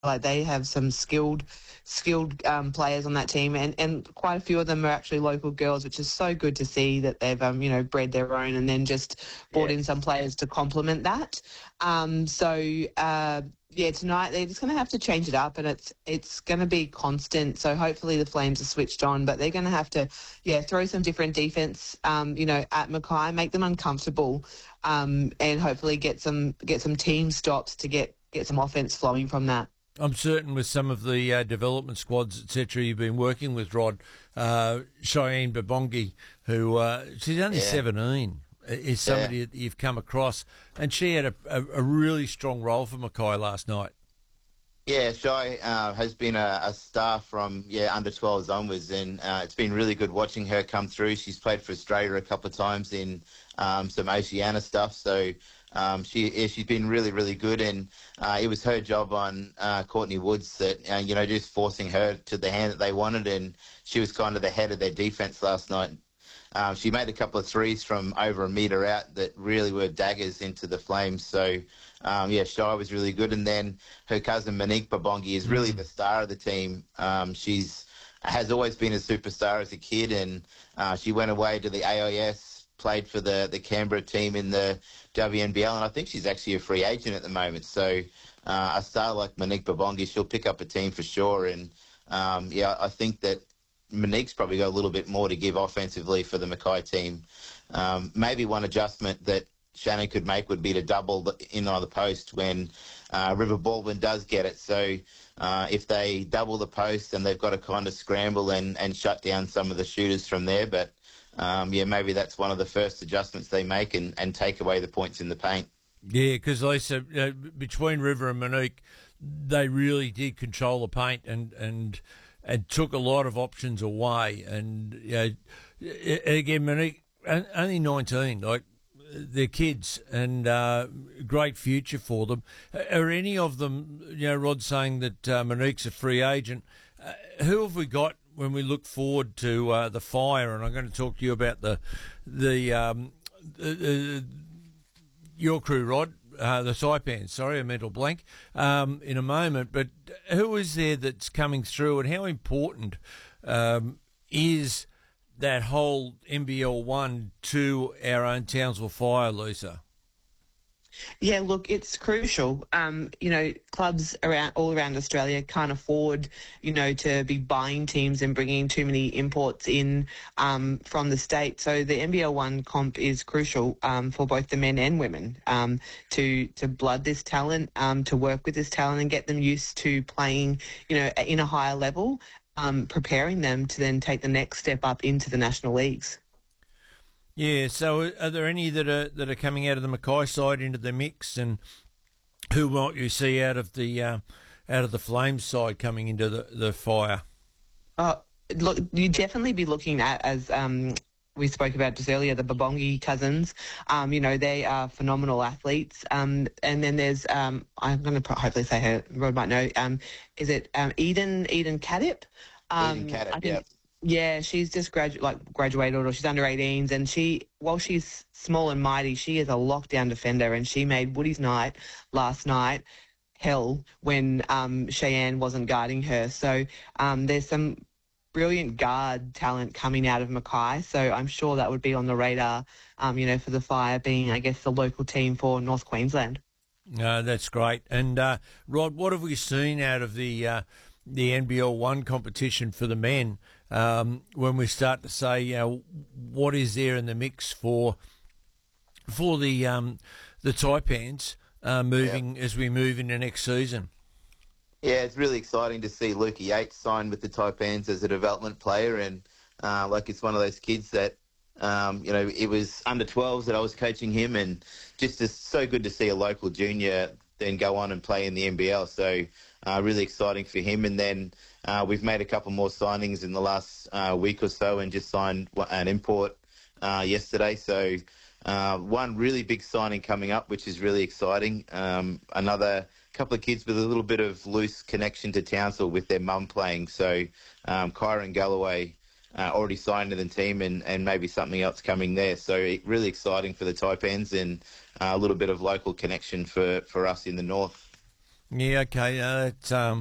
Like they have some skilled players on that team, and quite a few of them are actually local girls, which is so good to see that they've bred their own and then just brought Yeah. in some players to complement that. Tonight they're just going to have to change it up, and it's going to be constant. So hopefully the Flames are switched on, but they're going to have to throw some different defense at Mackay, make them uncomfortable, and hopefully get some team stops to get some offense flowing from that. I'm certain with some of the development squads, etc., you've been working with, Rod, Cheyenne Babongi, who she's only 17, is somebody that you've come across, and she had a really strong role for Mackay last night. Yeah, Shy has been a star from under 12s onwards, and it's been really good watching her come through. She's played for Australia a couple of times in some Oceania stuff, so she's been really, really good, and it was her job on Courtney Woods that just forcing her to the hand that they wanted, and she was kind of the head of their defence last night. She made a couple of threes from over a metre out that really were daggers into the Flames. So, Shai was really good. And then her cousin Monique Babongi is really the star of the team. Has always been a superstar as a kid, and she went away to the AIS, played for the Canberra team in the WNBL, and I think she's actually a free agent at the moment. So a star like Monique Babongi, she'll pick up a team for sure. And, I think that Monique's probably got a little bit more to give offensively for the Mackay team. Maybe one adjustment that Shannon could make would be to double in on the post when River Baldwin does get it. So if they double the post, then they've got to kind of scramble and shut down some of the shooters from there. But, maybe that's one of the first adjustments they make and take away the points in the paint. Yeah, because Lisa, between River and Monique, they really did control the paint and took a lot of options away. And again, Monique, only 19, like they're kids, and great future for them. Are any of them, Rod saying that Monique's a free agent? Who have we got when we look forward to the Fire? And I'm going to talk to you about your crew, Rod. The Taipans, sorry, a mental blank, in a moment. But who is there that's coming through, and how important is that whole NBL 1 to our own Townsville Fire, Lisa? Yeah, look, it's crucial. Clubs all around Australia can't afford, to be buying teams and bringing too many imports in from the state. So the NBL 1 comp is crucial for both the men and women to blood this talent, to work with this talent and get them used to playing, in a higher level, preparing them to then take the next step up into the national leagues. Yeah, so are there any that are coming out of the Mackay side into the mix, and who might you see out of the Flames side coming into the Fire? Look, you'd definitely be looking at, as we spoke about just earlier, the Babongi cousins. They are phenomenal athletes. And then there's I'm going to hopefully say her, Rod might know. Is it Eden Kadip? Eden Kadip, yeah. Yeah, she's just graduated, or she's under 18s, and while she's small and mighty, she is a lockdown defender, and she made Woody's night last night hell when Cheyenne wasn't guarding her. So there's some brilliant guard talent coming out of Mackay, so I'm sure that would be on the radar, for the Fire being, I guess, the local team for North Queensland. That's great. And Rod, what have we seen out of the NBL 1 competition for the men? When we start to say, what is there in the mix for the Taipans moving as we move into next season? Yeah, it's really exciting to see Luca Yates sign with the Taipans as a development player, and it's one of those kids that it was under 12s that I was coaching him, and just so good to see a local junior then go on and play in the NBL. So really exciting for him. And then we've made a couple more signings in the last week or so, and just signed an import yesterday. So one really big signing coming up, which is really exciting. Another couple of kids with a little bit of loose connection to Townsville with their mum playing. So Kyron Galloway already signed to the team, and maybe something else coming there. So really exciting for the Taipans, and a little bit of local connection for us in the north. Yeah, okay. It's